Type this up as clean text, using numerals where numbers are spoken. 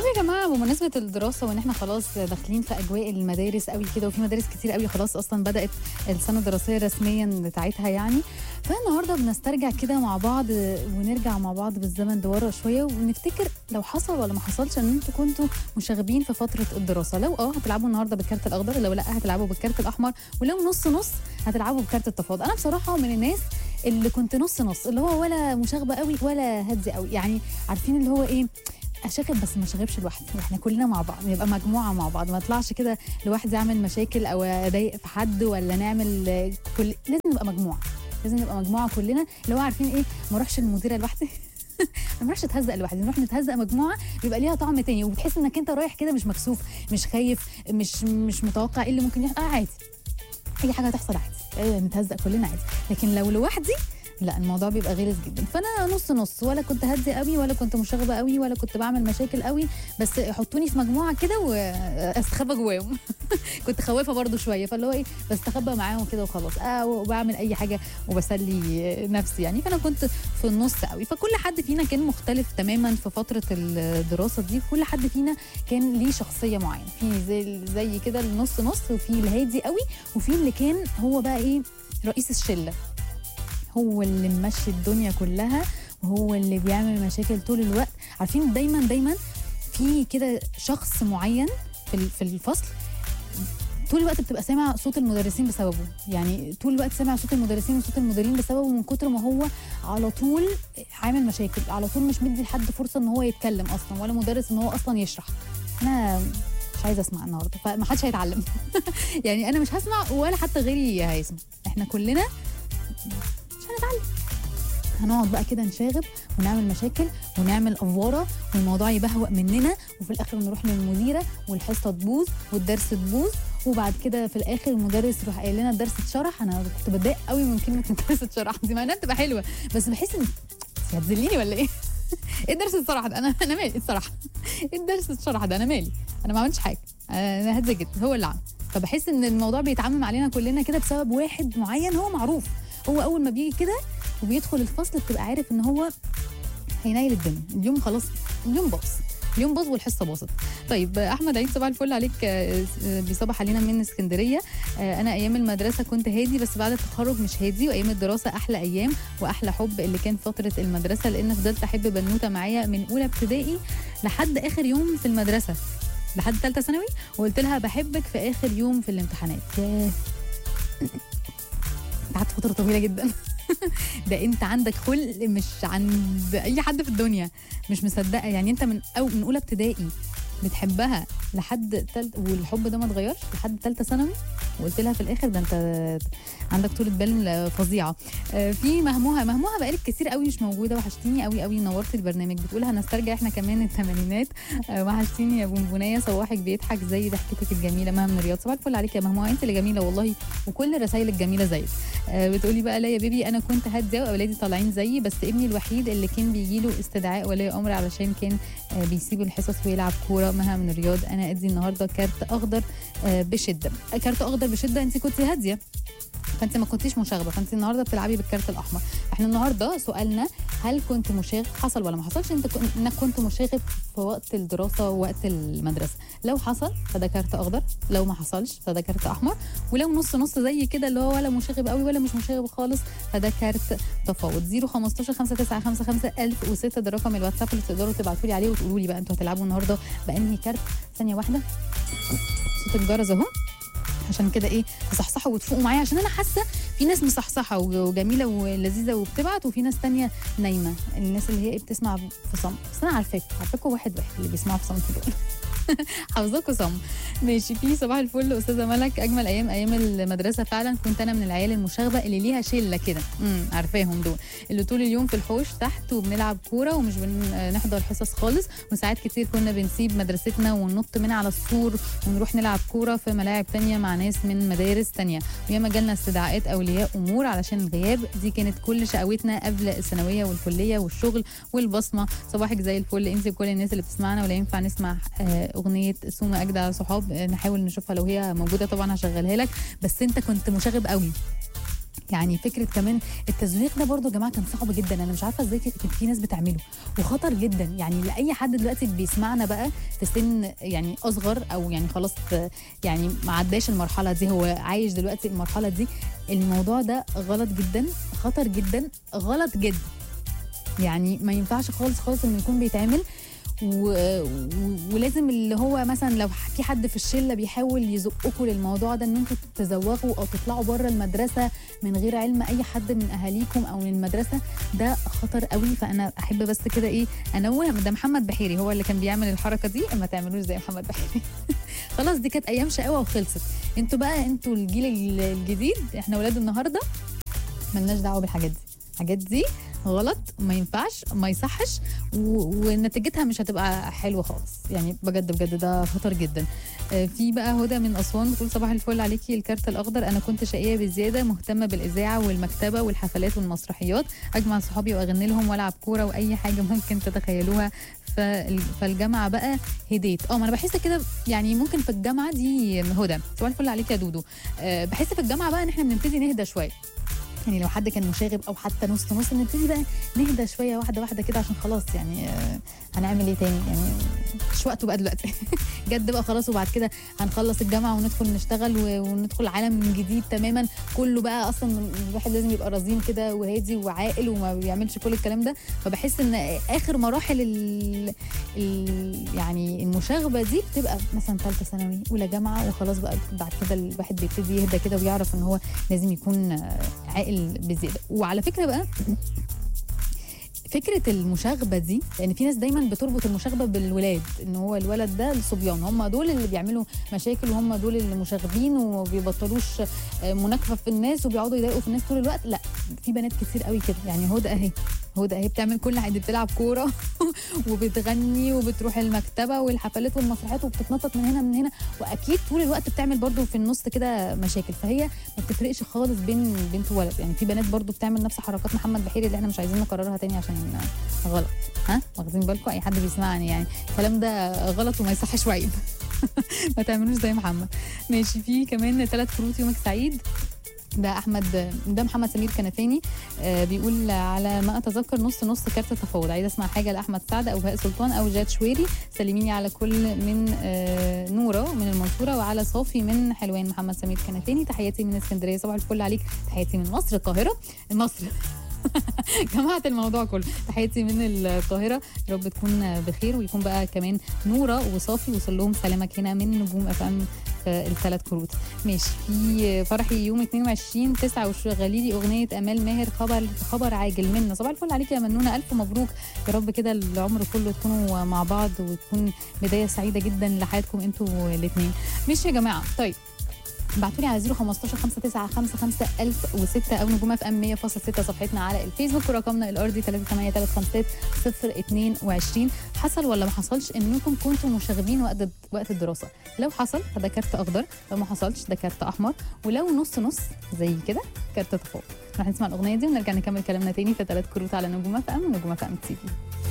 طب يا جماعه، بمناسبه الدراسه وان احنا خلاص داخلين في اجواء المدارس قوي كده، وفي مدارس كتير قوي خلاص اصلا بدات السنه الدراسيه رسميا بتاعتها يعني. فالنهارده بنسترجع كده مع بعض ونرجع مع بعض بالزمن لورا شويه، ونفتكر لو حصل ولا ما حصلش ان انتوا كنتوا مشاغبين في فتره الدراسه. لو هتلعبوا النهارده بالكارت الاخضر، لو لا هتلعبوا بالكارت الاحمر، ولو نص نص هتلعبوا بكارت التفاضل. انا بصراحه من الناس اللي كنت نص نص، اللي هو ولا مشاغبه قوي ولا هادي قوي، يعني عارفين اللي هو ايه، اشاغب بس ما اشاغبش لوحدي، احنا كلنا مع بعض، نبقى مجموعه مع بعض، ما اطلعش كده لوحدي اعمل مشاكل او اضايق في حد ولا نعمل لازم نبقى مجموعه، لازم نبقى مجموعه كلنا، اللي هو عارفين ايه، ما اروحش المديره لوحدي ما نروحش نتهزق لوحدي، نروح نتهزق مجموعه، بيبقى ليها طعم تاني، وبتحس انك انت رايح كده مش مكسوف، مش خايف، مش متوقع ايه اللي ممكن يحصل. عادي، اي حاجه هتحصل عادي، نتهزق كلنا عادي. لكن لو لوحدي لا، الموضوع بيبقى غلس جدا. فانا نص نص، ولا كنت هاديه قوي ولا كنت مشاغبه قوي ولا كنت بعمل مشاكل قوي، بس حطوني في مجموعه كده واستخبى جواهم كنت خوافه برضو شويه، فاللي هو ايه، بستخبى معاهم كده وخلاص، وبعمل اي حاجه وبسلي نفسي يعني. فانا كنت في النص قوي. فكل حد فينا كان مختلف تماما في فتره الدراسه دي، كل حد فينا كان ليه شخصيه معينه، في زي كده النص نص، وفي الهادي قوي، وفي اللي كان هو بقى ايه، رئيس الشله، هو اللي ممشي الدنيا كلها، وهو اللي بيعمل مشاكل طول الوقت. عارفين دايما في كده شخص معين في الفصل طول الوقت بتبقى سامع صوت المدرسين بسببه، يعني طول الوقت سامع صوت المدرسين وصوت المديرين بسببه، من كتر ما هو على طول عامل مشاكل، على طول مش مدي لحد فرصه ان هو يتكلم اصلا، ولا مدرس ان هو اصلا يشرح. انا مش عايزه اسمع النهارده، فما حدش هيتعلم يعني انا مش هسمع ولا حتى غيري هيسمع، احنا كلنا مش هنتعلم، هنقعد بقى كده نشاغب ونعمل مشاكل ونعمل افواره، والموضوع يبهوأ مننا، وفي الاخر نروح للمديره والحصه تبوظ والدرس تبوظ، وبعد كده في الاخر المدرس يروح قايل لنا الدرس اتشرح. انا كنت بتضايق قوي من كلمه الدرس اتشرح دي، مع انها بتبقى حلوه، بس بحس ان هتذليني ولا ايه ايه الدرس اتشرح ده، انا مالي الصراحه ايه الدرس اتشرح ده، انا مالي، انا ما عملتش حاجه، انا هتزجت هو اللي عمل. فبحس ان الموضوع بيتعمم علينا كلنا كده بسبب واحد معين هو معروف، هو اول ما بيجي كده وبيدخل الفصل بتبقى عارف ان هو هينيل الدنيا، اليوم خلاص، اليوم باظ، اليوم باظ والحصه باظت. طيب احمد عيد، صباح الفل عليك، بيصبح علينا من اسكندريه. انا ايام المدرسه كنت هادي، بس بعد التخرج مش هادي، وايام الدراسه احلى ايام واحلى حب اللي كان فتره المدرسه، لان فضلت احب بنوته معايا من اولى ابتدائي لحد اخر يوم في المدرسه، لحد ثالثه ثانوي، وقلت لها بحبك في اخر يوم في الامتحانات. قعدت فتره طويله جدا ده انت عندك خلق مش عند اي حد في الدنيا، مش مصدقه يعني، انت من اولى ابتدائي بتحبها لحد والحب ده ما اتغيرش لحد ثالثه ثانوي، وقلت لها في الاخر ده انت عندك طولة بال فظيعه. في مهموها بقالك كتير قوي مش موجوده، وحشتيني قوي قوي، نورت البرنامج، بتقول هنسترجع احنا كمان الثمانينات. وحشتيني يا بونبونيه، صباحك بيضحك زي ضحكتك الجميله. مها من الرياض، صباح الفل عليك يا مهموها، انت اللي جميله والله، وكل رسايلك جميله زيك. بتقولي بقى لا يا بيبي، انا كنت هاديه واولادي طالعين زيي، بس ابني الوحيد اللي كان بيجي له استدعاء ولي امر علشان كان بيسيب الحصص ويلعب كوره. مها من الرياض، انا ادي النهارده كارت اخضر بشده، كارت اخضر بشده، انت كنت هاديه فانت ما كنتيش مشاغبه، فانت النهارده بتلعبي بالكارت الاحمر. احنا النهارده سؤالنا هل كنت مشاغب، حصل ولا ما حصلش انك كنت مشاغب في وقت الدراسه ووقت المدرسه؟ لو حصل فده كارت اخضر، لو ما حصلش فده كارت احمر، ولو نص نص زي كده اللي هو ولا مشاغب قوي ولا مش مشاغب خالص فده كارت تفاوض. 015 5955 1006 ده رقم الواتساب اللي تقدروا تبعتوا لي عليه وتقولوا لي بقى انتوا هتلعبوا النهارده بانهي كارت. ثانيه واحده، صوت الجرس اهو، عشان كده ايه تصحصحوا وتفوقوا معايا، عشان انا حاسه في ناس مصحصحه وجميله ولذيذه وبتبعت، وفي ناس تانية نايمه، الناس اللي هي بتسمع في صمت، بس انا عارفاكم واحد اللي بيسمعوا في صمت دول حافظاكوا صم. ماشي، في صباح الفل استاذه ملك، اجمل ايام المدرسه فعلا، كنت انا من العيال المشاغبه اللي ليها شله كده، عارفاهم دول، اللي طول اليوم في الحوش تحت وبنلعب كوره ومش بنحضر حصص خالص، وساعات كتير كنا بنسيب مدرستنا وننط من على السور ونروح نلعب كوره في ملاعب تانية مع ناس من مدارس تانية، وياما جالنا استدعاءات اولياء امور علشان الغياب، دي كانت كل شقاوتنا قبل الثانويه والكليه والشغل والبصمه. صباحك زي الفل انت وكل الناس اللي بتسمعنا، ولا ينفع نسمع اغنيه سوما اجدع صحاب؟ نحاول نشوفها لو هي موجوده طبعا هشغلها لك، بس انت كنت مشاغب قوي يعني فكره كمان التزويق ده برضو يا جماعه كان صعب جدا، انا مش عارفه ازاي كان في ناس بتعمله، وخطر جدا يعني لاي حد دلوقتي بيسمعنا بقى في سن يعني اصغر، او يعني خلاص يعني ما عداش المرحله دي، هو عايش دلوقتي المرحله دي. الموضوع ده غلط جدا، خطر جدا، غلط جدا، يعني ما ينفعش خالص خالص انه يكون بيتعمل. ولازم اللي هو مثلا لو في حد في الشله بيحاول يزقكم للموضوع ده ان انتوا تزوغوا او تطلعوا بره المدرسه من غير علم اي حد من اهاليكم او من المدرسه، ده خطر قوي. فانا احب بس كده ايه انوه، ده محمد بحيري هو اللي كان بيعمل الحركه دي، ما تعملوش زي محمد بحيري. خلاص دي كانت ايام شقاوه وخلصت. انتوا بقى انتوا الجيل الجديد، احنا ولاد النهارده ملناش دعوه بالحاجات دي، الحاجات دي غلط، ما ينفعش، ما يصحش، ونتيجتها مش هتبقى حلوه خالص، يعني بجد بجد ده خطر جدا. في بقى هدى من اسوان بتقول صباح الفل عليكي، الكارت الاخضر، انا كنت شقيه بزياده، مهتمه بالاذاعه والمكتبه والحفلات والمسرحيات، اجمع صحابي واغني لهم والعب كوره واي حاجه ممكن تتخيلوها. فالجامعه بقى هديت، ما انا بحس كده يعني ممكن في الجامعه دي هدى، صباح الفل عليك يا دودو. بحس في الجامعه بقى ان احنا بنبتدي نهدى شويه، يعني لو حد كان مشاغب او حتى نص نص نبتدي بقى نهدى شويه واحده واحده كده، عشان خلاص يعني هنعمل ايه تاني يعني، مش وقته بقى دلوقتي. جد بقى خلاص، وبعد كده هنخلص الجامعه وندخل نشتغل وندخل عالم جديد تماما، كله بقى اصلا الواحد لازم يبقى رزين كده وهادي وعاقل وما بيعملش كل الكلام ده. فبحس ان اخر مراحل يعني المشاغبه دي بتبقى مثلا ثالثه ثانوي اولى جامعه، وخلاص بقى بعد كده الواحد بيبتدي يهدى كده ويعرف ان هو لازم يكون عاقل بزياده. وعلى فكره بقى فكره المشاغبه دي، لان في ناس دايما بتربط المشاغبه بالولاد، ان هو الولد ده الصبيان هم دول اللي بيعملوا مشاكل وهم دول اللي مشاغبين وما بيبطلوش مناكفه في الناس وبيقعدوا يضايقوا في الناس طول الوقت. لا، في بنات كتير قوي كده، يعني هدى اهي بتعمل كل حاجه، بتلعب كوره وبتغني وبتروح المكتبه والحفلات والمسرحيات وبتتنطط من هنا من هنا، واكيد طول الوقت بتعمل برضو في النص كده مشاكل. فهي ما بتفرقش خالص بين بنت وولد، يعني في بنات برضو بتعمل نفس حركات محمد بحيري اللي احنا مش عايزين نكررها تاني عشان غلط. واخدين بالكم اي حد بيسمعني، يعني الكلام ده غلط وما يصحش وعيب. ما تعملوش زي محمد. ماشي، في كمان 3 كروت يومك سعيد، ده محمد سمير كنفاني. بيقول على ما اتذكر نص نص كارت تفاوض، عايز اسمع حاجه لاحمد سعد او بهاء سلطان او جاد شويري، سلميني على كل من نوره من المنصوره وعلى صافي من حلوان. محمد سمير كنفاني، تحياتي من اسكندريه، صباح الفل عليك، تحياتي من مصر القاهره، مصر. جمعت الموضوع كله، تحياتي من القاهره، يا رب تكون بخير، ويكون بقى كمان نوره وصافي وصل لهم سلامك هنا من نجوم اف ام ال3 كروت. ماشي، في فرحي يوم 22/9 وشغلي لي اغنيه امال ماهر خبر عاجل منا، صباح الفل عليك يا منونه، الف مبروك، يا رب كده العمر كله تكونوا مع بعض وتكون بدايه سعيده جدا لحياتكم انتوا الاثنين. ماشي يا جماعه، طيب ابعتوا لي على 015 5955 1006 او نجوم اف ام 100.6 صفحتنا على الفيسبوك، ورقمنا الارضي 38355 حصل ولا ما حصلش انكم كنتوا مشاغبين وقت الدراسه؟ لو حصل فده كارت اخضر، لو ما حصلش ده كارت احمر، ولو نص نص زي كده كارت تفاوض. راح نسمع الاغنيه دي ونرجع نكمل كلامنا تاني في 3 كروت على نجوم اف ام ونجوم اف ام تي في.